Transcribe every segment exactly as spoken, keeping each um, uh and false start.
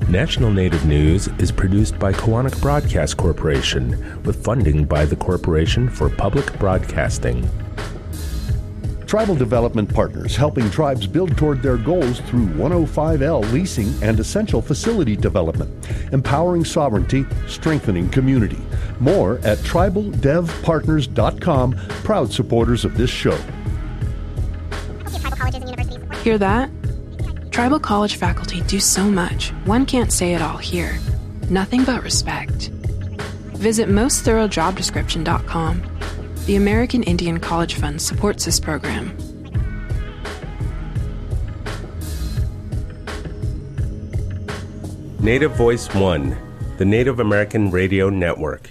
National Native News is produced by Koahnic Broadcast Corporation with funding by the Corporation for Public Broadcasting. Tribal Development Partners, helping tribes build toward their goals through one oh five L leasing and essential facility development, empowering sovereignty, strengthening community. More at tribal dev partners dot com, proud supporters of this show. Hear that? Tribal college faculty do so much, one can't say it all here. Nothing but respect. Visit most thorough job description dot com. The American Indian College Fund supports this program. Native Voice One, the Native American Radio Network.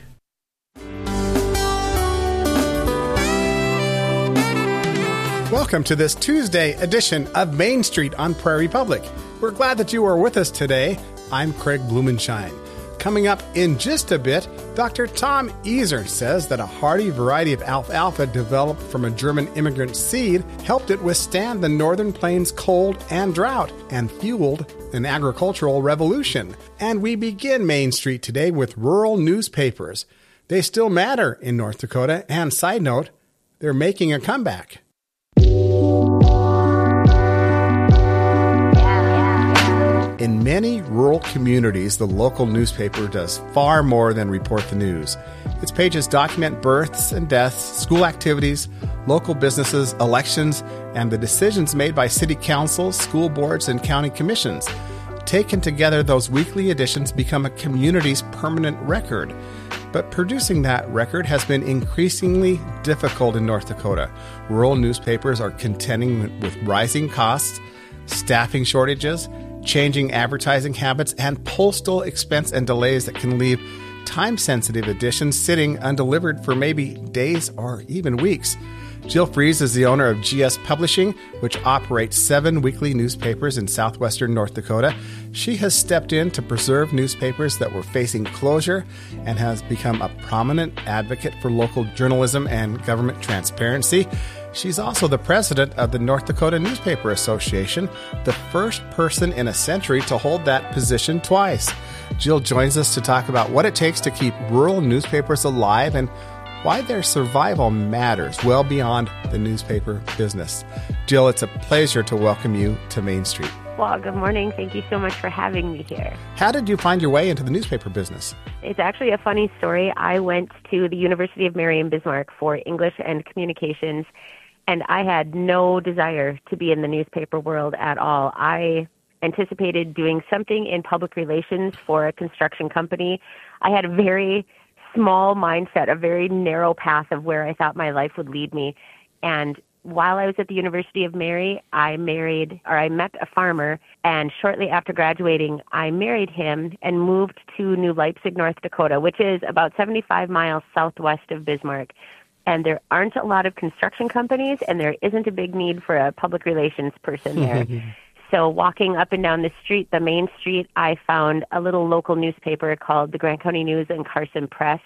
Welcome to this Tuesday edition of Main Street on Prairie Public. We're glad that you are with us today. I'm Craig Blumenshine. Coming up in just a bit, Doctor Tom Easer says that a hardy variety of alfalfa developed from a German immigrant seed helped it withstand the Northern Plains cold and drought and fueled an agricultural revolution. And we begin Main Street today with rural newspapers. They still matter in North Dakota, and side note, they're making a comeback. In many rural communities, the local newspaper does far more than report the news. Its pages document births and deaths, school activities, local businesses, elections, and the decisions made by city councils, school boards, and county commissions. Taken together, those weekly editions become a community's permanent record. But producing that record has been increasingly difficult in North Dakota. Rural newspapers are contending with rising costs, staffing shortages, changing advertising habits, and postal expense and delays that can leave time-sensitive editions sitting undelivered for maybe days or even weeks. Jill Fries is the owner of G S Publishing, which operates seven weekly newspapers in southwestern North Dakota. She has stepped in to preserve newspapers that were facing closure and has become a prominent advocate for local journalism and government transparency. She's also the president of the North Dakota Newspaper Association, the first person in a century to hold that position twice. Jill joins us to talk about what it takes to keep rural newspapers alive and why their survival matters well beyond the newspaper business. Jill, it's a pleasure to welcome you to Main Street. Well, good morning. Thank you so much for having me here. How did you find your way into the newspaper business? It's actually a funny story. I went to the University of Mary in Bismarck for English and Communications, and I had no desire to be in the newspaper world at all. I anticipated doing something in public relations for a construction company. I had a very small mindset, a very narrow path of where I thought my life would lead me. And while I was at the University of Mary, I married, or I met a farmer, and shortly after graduating, I married him and moved to New Leipzig, North Dakota, which is about seventy-five miles southwest of Bismarck. And there aren't a lot of construction companies, and there isn't a big need for a public relations person there. So walking up and down the street, the main street, I found a little local newspaper called the Grant County News and Carson Press.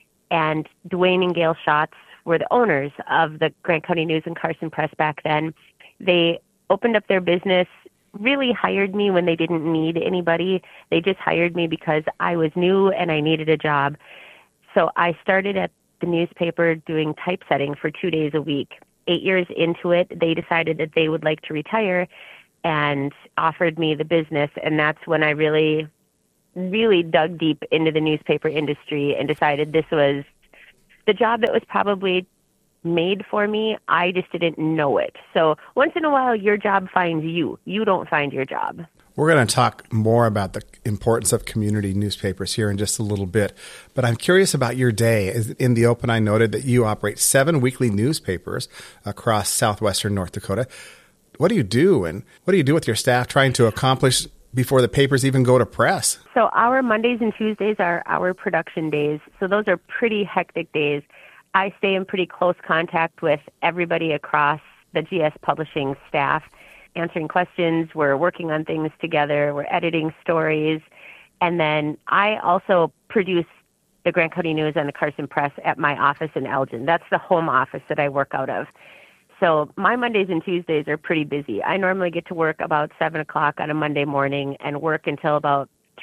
And Dwayne and Gail Schatz were the owners of the Grant County News and Carson Press back then. They opened up their business, really hired me when they didn't need anybody. They just hired me because I was new and I needed a job. So I started at the newspaper doing typesetting for two days a week. Eight years into it, they decided that they would like to retire and offered me the business. And that's when I really, really dug deep into the newspaper industry and decided this was the job that was probably made for me. I just didn't know it. So once in a while, your job finds you. You don't find your job. We're going to talk more about the importance of community newspapers here in just a little bit, but I'm curious about your day. In the open, I noted that you operate seven weekly newspapers across southwestern North Dakota. What do you do, and what do you do with your staff trying to accomplish before the papers even go to press? So our Mondays and Tuesdays are our production days, so those are pretty hectic days. I stay in pretty close contact with everybody across the G S Publishing staff, answering questions. We're working on things together. We're editing stories. And then I also produce the Grant County News and the Carson Press at my office in Elgin. That's the home office that I work out of. So my Mondays and Tuesdays are pretty busy. I normally get to work about seven o'clock on a Monday morning and work until about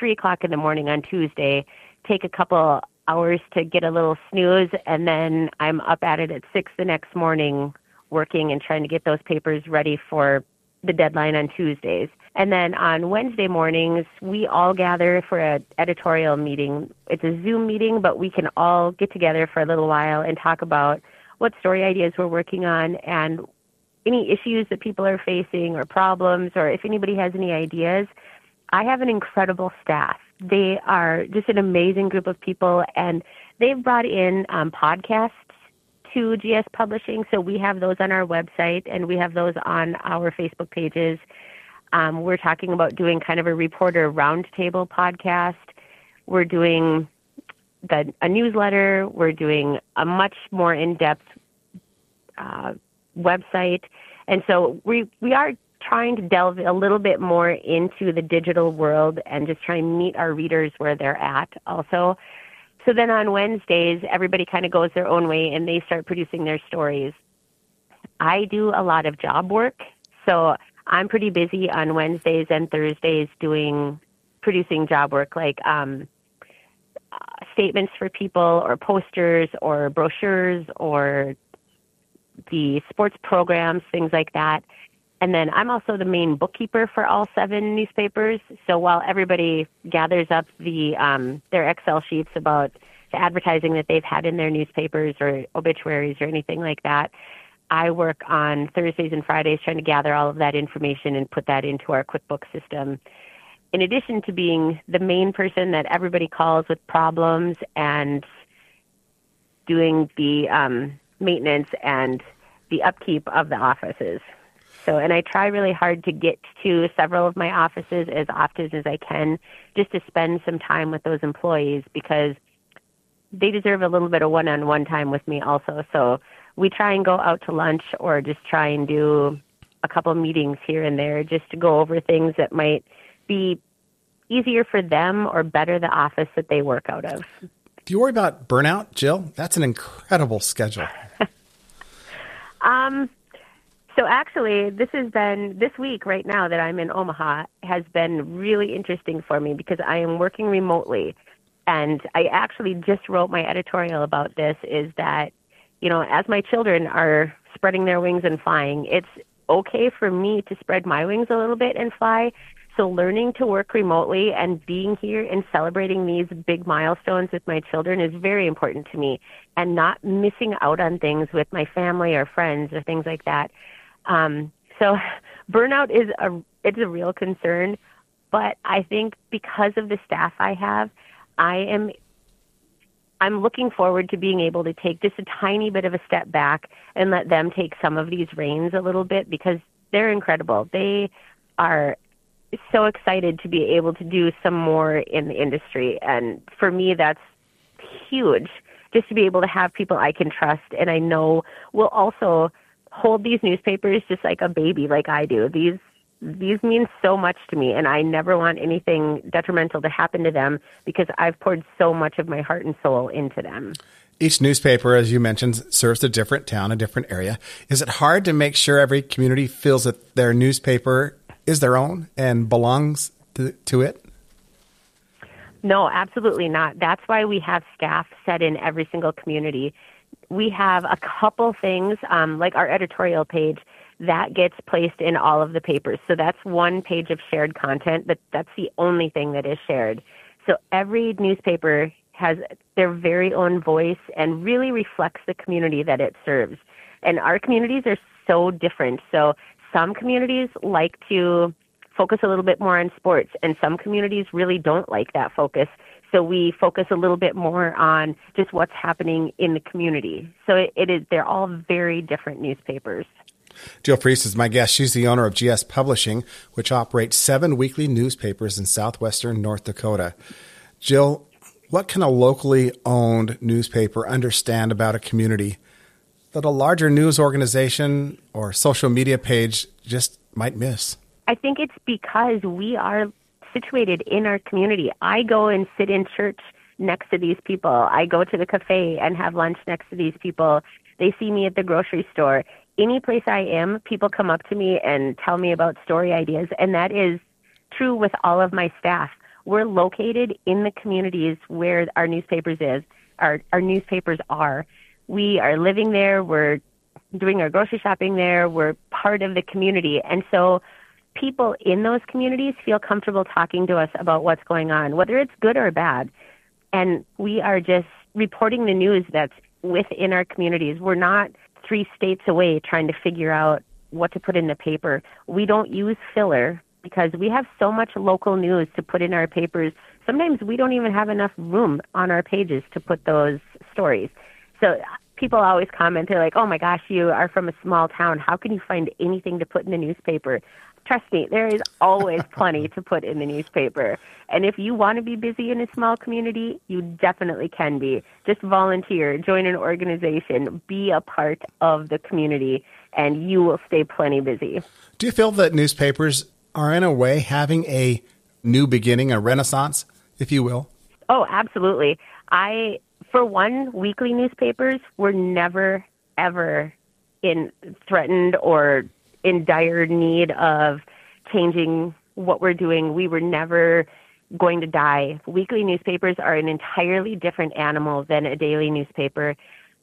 three o'clock in the morning on Tuesday, take a couple hours to get a little snooze, and then I'm up at it at six the next morning working and trying to get those papers ready for the deadline on Tuesdays. And then on Wednesday mornings, we all gather for an editorial meeting. It's a Zoom meeting, but we can all get together for a little while and talk about what story ideas we're working on and any issues that people are facing or problems, or if anybody has any ideas. I have an incredible staff. They are just an amazing group of people, and they've brought in um, podcasts to G S Publishing. So we have those on our website, and we have those on our Facebook pages. Um, we're talking about doing kind of a reporter roundtable podcast. We're doing the, a newsletter. We're doing a much more in-depth uh, website. And so we we are trying to delve a little bit more into the digital world and just try and meet our readers where they're at also. So then on Wednesdays, everybody kind of goes their own way and they start producing their stories. I do a lot of job work, so I'm pretty busy on Wednesdays and Thursdays doing, producing job work like um, uh, statements for people or posters or brochures or the sports programs, things like that. And then I'm also the main bookkeeper for all seven newspapers. So while everybody gathers up the um, their Excel sheets about the advertising that they've had in their newspapers or obituaries or anything like that, I work on Thursdays and Fridays trying to gather all of that information and put that into our QuickBooks system. In addition to being the main person that everybody calls with problems and doing the um, maintenance and the upkeep of the offices. So, and I try really hard to get to several of my offices as often as I can, just to spend some time with those employees because they deserve a little bit of one-on-one time with me also. So we try and go out to lunch or just try and do a couple meetings here and there just to go over things that might be easier for them or better the office that they work out of. Do you worry about burnout, Jill? That's an incredible schedule. um. So actually, this has been, this week right now that I'm in Omaha has been really interesting for me because I am working remotely. And I actually just wrote my editorial about this, is that, you know, as my children are spreading their wings and flying, it's okay for me to spread my wings a little bit and fly. So learning to work remotely and being here and celebrating these big milestones with my children is very important to me, and not missing out on things with my family or friends or things like that. Um, so burnout is a, it's a real concern, but I think because of the staff I have, I am, I'm looking forward to being able to take just a tiny bit of a step back and let them take some of these reins a little bit because they're incredible. They are so excited to be able to do some more in the industry. And for me, that's huge, just to be able to have people I can trust and I know will also hold these newspapers just like a baby, like I do. These these mean so much to me, and I never want anything detrimental to happen to them because I've poured so much of my heart and soul into them. Each newspaper, as you mentioned, serves a different town, a different area. Is it hard to make sure every community feels that their newspaper is their own and belongs to, to it? No, absolutely not. That's why we have staff set in every single community. We have a couple things, um, like our editorial page, that gets placed in all of the papers. So that's one page of shared content, but that's the only thing that is shared. So every newspaper has their very own voice and really reflects the community that it serves. And our communities are so different. So some communities like to focus a little bit more on sports, and some communities really don't like that focus. So we focus a little bit more on just what's happening in the community. So it, it is, they're all very different newspapers. Jill Priest is my guest. She's the owner of G S Publishing, which operates seven weekly newspapers in southwestern North Dakota. Jill, what can a locally owned newspaper understand about a community that a larger news organization or social media page just might miss? I think it's because we are situated in our community. I go and sit in church next to these people. I go to the cafe and have lunch next to these people. They see me at the grocery store. Any place I am, people come up to me and tell me about story ideas, and that is true with all of my staff. We're located in the communities where our newspapers is, our, our newspapers are. We are living there. We're doing our grocery shopping there. We're part of the community. And so people in those communities feel comfortable talking to us about what's going on, whether it's good or bad. And we are just reporting the news that's within our communities. We're not three states away trying to figure out what to put in the paper. We don't use filler because we have so much local news to put in our papers. Sometimes we don't even have enough room on our pages to put those stories. So people always comment, they're like, oh my gosh, you are from a small town. How can you find anything to put in the newspaper? Trust me, there is always plenty to put in the newspaper. And if you want to be busy in a small community, you definitely can be. Just volunteer, join an organization, be a part of the community, and you will stay plenty busy. Do you feel that newspapers are in a way having a new beginning, a renaissance, if you will? Oh, absolutely. I, for one, weekly newspapers were never, ever in threatened or in dire need of changing what we're doing. We were never going to die. Weekly newspapers are an entirely different animal than a daily newspaper.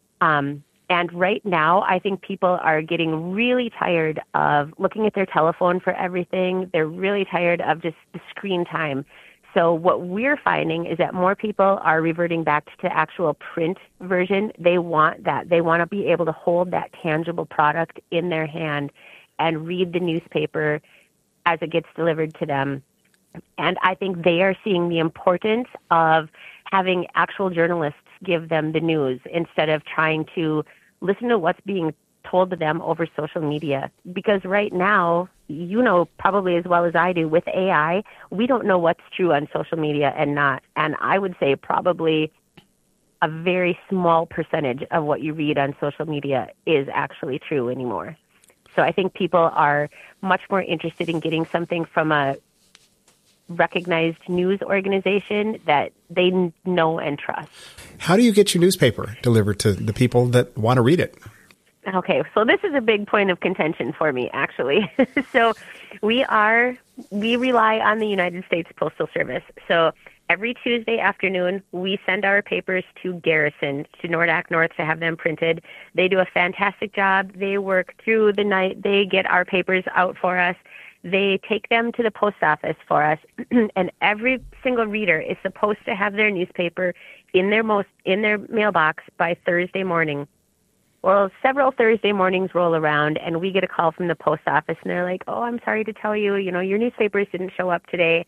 Um, and right now, I think people are getting really tired of looking at their telephone for everything. They're really tired of just the screen time. So what we're finding is that more people are reverting back to actual print version. They want that. They want to be able to hold that tangible product in their hand and read the newspaper as it gets delivered to them. And I think they are seeing the importance of having actual journalists give them the news instead of trying to listen to what's being told to them over social media. Because right now, you know probably as well as I do, with A I, we don't know what's true on social media and not. And I would say probably a very small percentage of what you read on social media is actually true anymore. So I think people are much more interested in getting something from a recognized news organization that they know and trust. How do you get your newspaper delivered to the people that want to read it? Okay, so this is a big point of contention for me, actually. So we are, we rely on the United States Postal Service. So every Tuesday afternoon, we send our papers to Garrison, to Nordack North, to have them printed. They do a fantastic job. They work through the night. They get our papers out for us. They take them to the post office for us, and every single reader is supposed to have their newspaper in their most in their mailbox by Thursday morning. Well, several Thursday mornings roll around, and we get a call from the post office, and they're like, oh, I'm sorry to tell you, you know, your newspapers didn't show up today.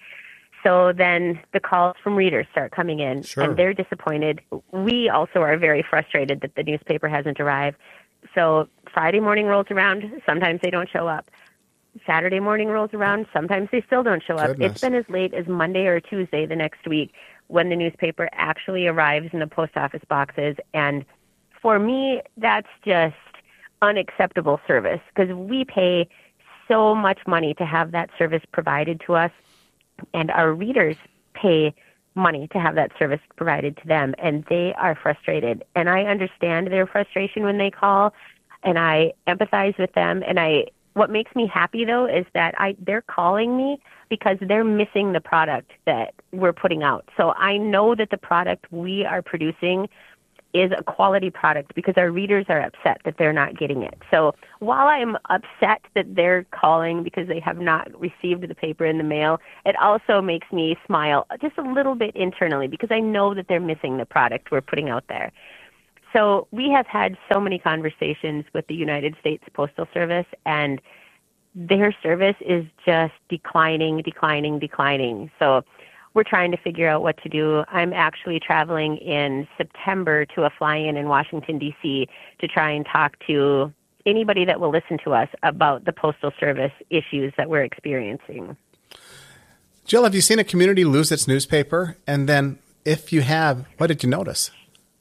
So then the calls from readers start coming in, sure. and they're disappointed. We also are very frustrated that the newspaper hasn't arrived. So Friday morning rolls around, sometimes they don't show up. Saturday morning rolls around, sometimes they still don't show up. Goodness. It's been as late as Monday or Tuesday the next week when the newspaper actually arrives in the post office boxes. And for me, that's just unacceptable service because we pay so much money to have that service provided to us, and our readers pay money to have that service provided to them, and they are frustrated. And I understand their frustration when they call, and I empathize with them. And I, what makes me happy, though, is that I they're calling me because they're missing the product that we're putting out. So I know that the product we are producing is a quality product because our readers are upset that they're not getting it. So while I'm upset that they're calling because they have not received the paper in the mail, it also makes me smile just a little bit internally because I know that they're missing the product we're putting out there. So we have had so many conversations with the United States Postal Service, and their service is just declining, declining, declining. So we're trying to figure out what to do. I'm actually traveling in September to a fly-in in Washington, D C to try and talk to anybody that will listen to us about the Postal Service issues that we're experiencing. Jill, have you seen a community lose its newspaper? And then if you have, what did you notice?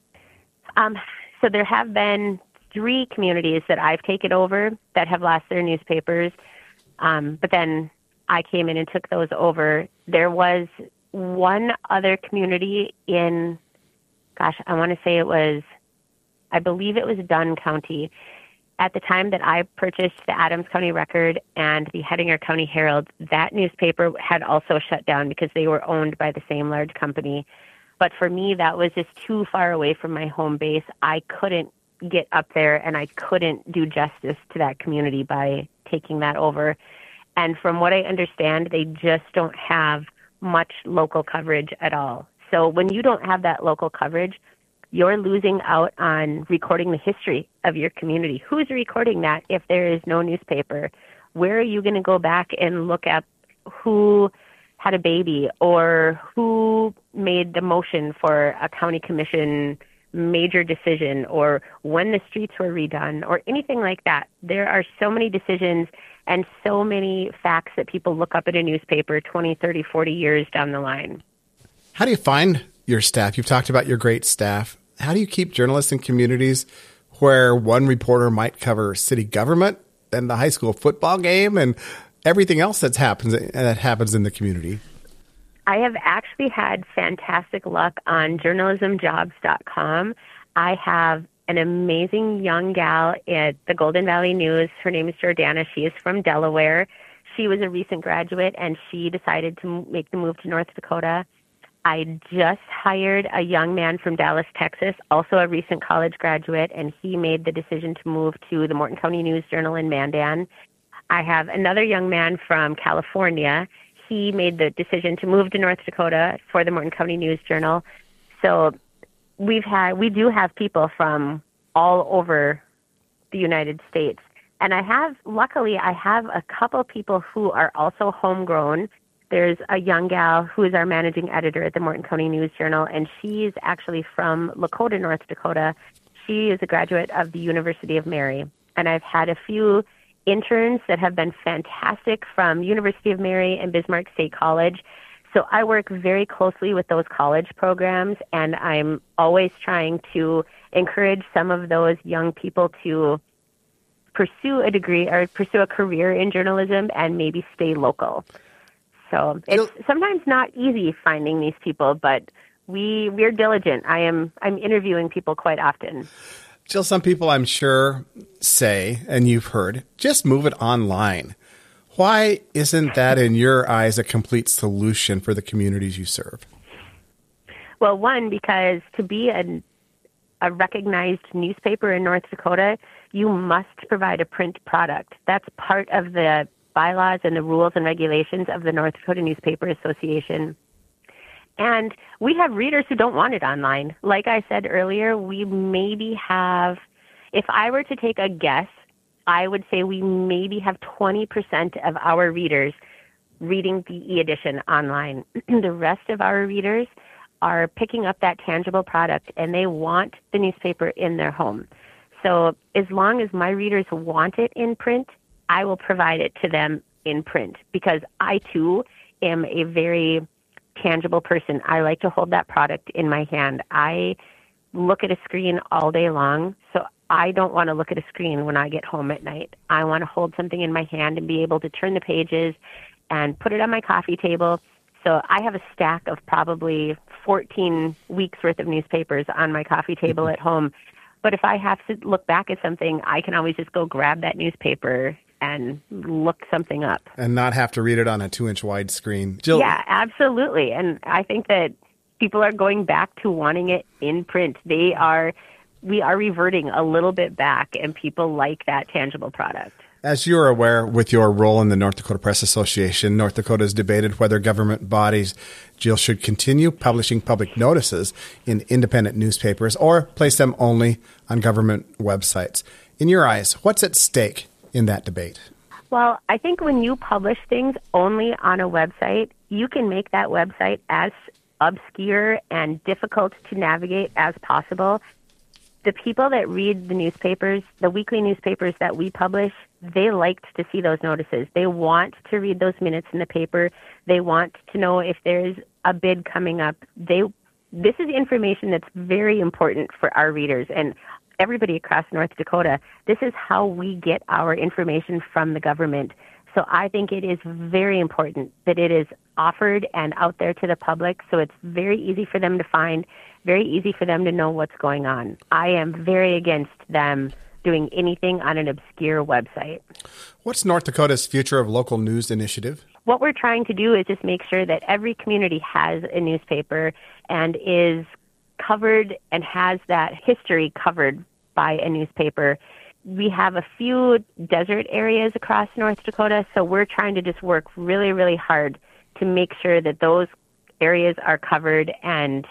Um, so there have been three communities that I've taken over that have lost their newspapers. Um, but then I came in and took those over. There was one other community in, gosh, I want to say it was, I believe it was Dunn County. at the time that I purchased the Adams County Record and the Hettinger County Herald, that newspaper had also shut down because they were owned by the same large company. But for me, that was just too far away from my home base. I couldn't get up there, and I couldn't do justice to that community by taking that over. And from what I understand, they just don't have much local coverage at all. So when you don't have that local coverage, you're losing out on recording the history of your community. Who's recording that if there is no newspaper? Where are you going to go back and look at who had a baby or who made the motion for a county commission major decision or when the streets were redone or anything like that? There are so many decisions and so many facts that people look up in a newspaper twenty, thirty, forty years down the line. How do you find your staff? You've talked about your great staff. How do you keep journalists in communities where one reporter might cover city government and the high school football game and everything else that's happens that happens in the community? I have actually had fantastic luck on journalism jobs dot com. I have an amazing young gal at the Golden Valley News. Her name is Jordana. She is from Delaware. She was a recent graduate, and she decided to make the move to North Dakota. I just hired a young man from Dallas, Texas, also a recent college graduate, and he made the decision to move to the Morton County News Journal in Mandan. I have another young man from California. He made the decision to move to North Dakota for the Morton County News Journal. So we've had, we do have people from all over the United States. And I have, luckily, I have a couple people who are also homegrown. There's a young gal who is our managing editor at the Morton County News Journal, and she's actually from Lakota, North Dakota. She is a graduate of the University of Mary. And I've had a few interns that have been fantastic from University of Mary and Bismarck State College. So I work very closely with those college programs, and I'm always trying to encourage some of those young people to pursue a degree or pursue a career in journalism and maybe stay local. So it's sometimes not easy finding these people, but we we're diligent. I am I'm interviewing people quite often. Jill, some people I'm sure say, and you've heard, just move it online. Why isn't that, in your eyes, a complete solution for the communities you serve? Well, one, because to be a, a recognized newspaper in North Dakota, you must provide a print product. That's part of the bylaws and the rules and regulations of the North Dakota Newspaper Association. And we have readers who don't want it online. Like I said earlier, we maybe have, if I were to take a guess, I would say we maybe have twenty percent of our readers reading the e-edition online. The rest of our readers are picking up that tangible product, and they want the newspaper in their home. So as long as my readers want it in print, I will provide it to them in print, because I, too, am a very tangible person. I like to hold that product in my hand. I look at a screen all day long, so I don't want to look at a screen when I get home at night. I want to hold something in my hand and be able to turn the pages and put it on my coffee table. So I have a stack of probably fourteen weeks worth of newspapers on my coffee table at home. But if I have to look back at something, I can always just go grab that newspaper and look something up. And not have to read it on a two-inch wide screen. Jill, yeah, absolutely. And I think that people are going back to wanting it in print. They are, we are reverting a little bit back, and people like that tangible product. As you're aware, with your role in the North Dakota Press Association, North Dakota has debated whether government bodies, Jill, should continue publishing public notices in independent newspapers or place them only on government websites. In your eyes, what's at stake in that debate? Well, I think when you publish things only on a website, you can make that website as obscure and difficult to navigate as possible. The people that read the newspapers, the weekly newspapers that we publish, they liked to see those notices. They want to read those minutes in the paper. They want to know if there's a bid coming up. They, this is information that's very important for our readers and everybody across North Dakota. This is how we get our information from the government. So I think it is very important that it is offered and out there to the public, so it's very easy for them to find, very easy for them to know what's going on. I am very against them doing anything on an obscure website. What's North Dakota's Future of Local News initiative? What we're trying to do is just make sure that every community has a newspaper and is covered and has that history covered by a newspaper. We have a few desert areas across North Dakota, so we're trying to just work really, really hard to make sure that those areas are covered and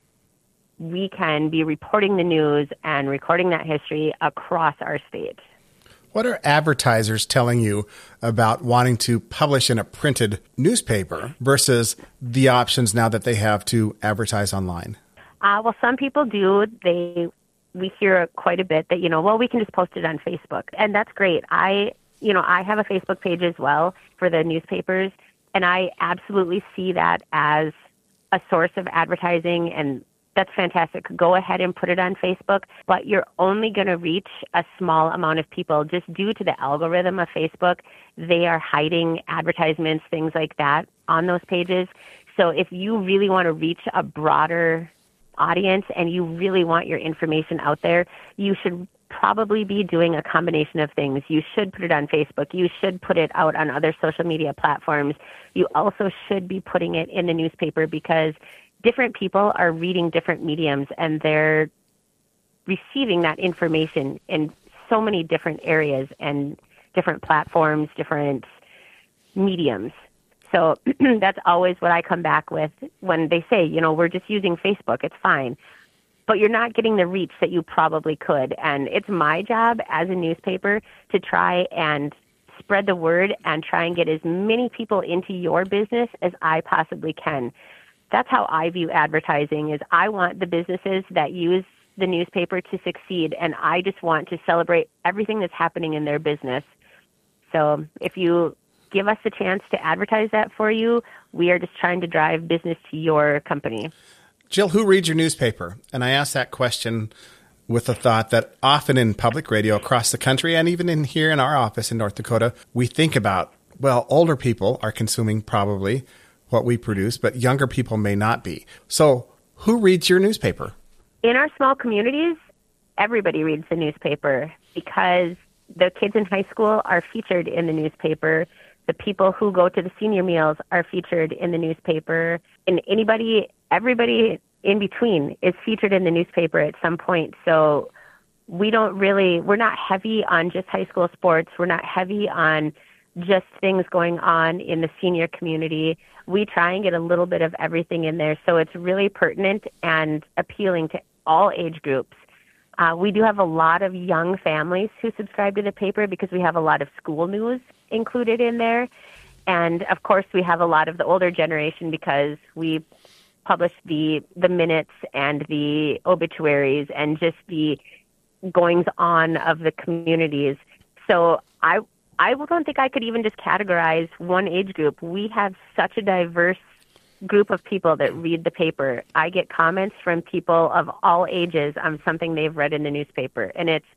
we can be reporting the news and recording that history across our state. What are advertisers telling you about wanting to publish in a printed newspaper versus the options now that they have to advertise online? Uh, well, some people do. They we hear quite a bit that, you know, well, we can just post it on Facebook, and that's great. I, you know, I have a Facebook page as well for the newspapers, and I absolutely see that as a source of advertising, and that's fantastic. Go ahead and put it on Facebook, but you're only going to reach a small amount of people just due to the algorithm of Facebook. They are hiding advertisements, things like that on those pages. So if you really want to reach a broader audience and you really want your information out there, you should probably be doing a combination of things. You should put it on Facebook. You should put it out on other social media platforms. You also should be putting it in the newspaper because different people are reading different mediums and they're receiving that information in so many different areas and different platforms, different mediums. So that's always what I come back with when they say, you know, we're just using Facebook, it's fine. But you're not getting the reach that you probably could. And it's my job as a newspaper to try and spread the word and try and get as many people into your business as I possibly can. That's how I view advertising is I want the businesses that use the newspaper to succeed, and I just want to celebrate everything that's happening in their business. So if you give us the chance to advertise that for you, we are just trying to drive business to your company. Jill, who reads your newspaper? And I ask that question with the thought that often in public radio across the country and even in here in our office in North Dakota, we think about, well, older people are consuming probably what we produce, but younger people may not be. So who reads your newspaper? In our small communities, everybody reads the newspaper because the kids in high school are featured in the newspaper. The people who go to the senior meals are featured in the newspaper. And anybody, everybody in between is featured in the newspaper at some point. So we don't really, we're not heavy on just high school sports. We're not heavy on just things going on in the senior community. We try and get a little bit of everything in there. So it's really pertinent and appealing to all age groups. Uh, we do have a lot of young families who subscribe to the paper because we have a lot of school news included in there. And of course, we have a lot of the older generation because we publish the, the minutes and the obituaries and just the goings on of the communities. So I I don't think I could even just categorize one age group. We have such a diverse group of people that read the paper. I get comments from people of all ages on something they've read in the newspaper. And it's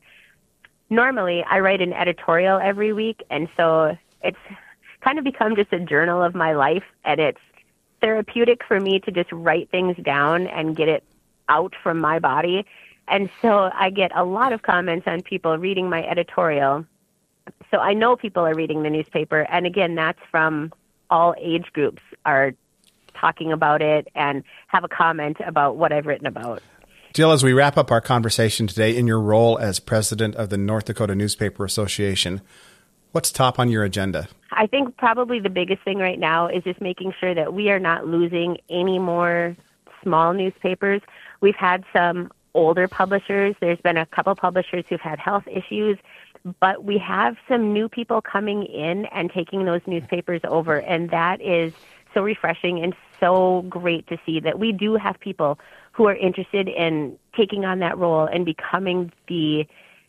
normally I write an editorial every week. And so it's kind of become just a journal of my life. And it's therapeutic for me to just write things down and get it out from my body. And so I get a lot of comments on people reading my editorial. So I know people are reading the newspaper. And again, that's from all age groups are talking about it and have a comment about what I've written about. Jill, as we wrap up our conversation today, in your role as president of the North Dakota Newspaper Association, what's top on your agenda? I think probably the biggest thing right now is just making sure that we are not losing any more small newspapers. We've had some older publishers. There's been a couple publishers who've had health issues, but we have some new people coming in and taking those newspapers over, and that is so refreshing and so great to see that we do have people who are interested in taking on that role and becoming the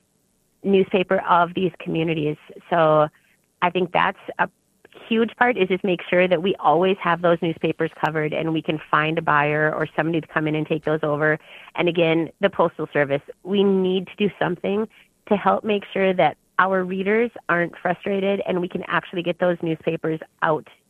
newspaper of these communities. So I think that's a huge part, is just make sure that we always have those newspapers covered and we can find a buyer or somebody to come in and take those over. And again, the Postal Service, we need to do something to help make sure that our readers aren't frustrated and we can actually get those newspapers out